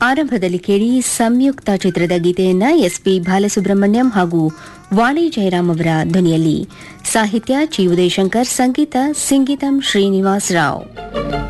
ಆರಂಭದಲ್ಲಿ ಕೇಳಿ ಸಂಯುಕ್ತ ಚಿತ್ರದ ಗೀತೆಯನ್ನ ಎಸ್ಪಿ ಬಾಲಸುಬ್ರಹ್ಮಣ್ಯಂ ಹಾಗೂ ವಾಣಿ ಜಯರಾಮ್ ಅವರ ಧ್ವನಿಯಲ್ಲಿ. ಸಾಹಿತ್ಯ ಚಿ ಉದಯಶಂಕರ್, ಸಂಗೀತ ಸಿಂಗೀತಂ ಶ್ರೀನಿವಾಸ್ ರಾವ್.